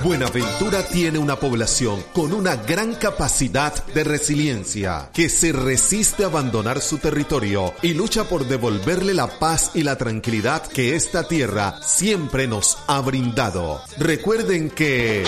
Buenaventura tiene una población con una gran capacidad de resiliencia, que se resiste a abandonar su territorio y lucha por devolverle la paz y la tranquilidad que esta tierra siempre nos ha brindado. Recuerden que